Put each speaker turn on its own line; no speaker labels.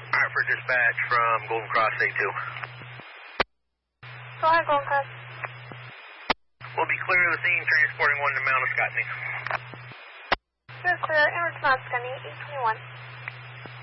Alright, for dispatch from Golden Cross A2.
Go ahead, Golden Cross.
We'll be clear of the scene, transporting one to Mount Escotney.
You're clear in response, Scotney 821.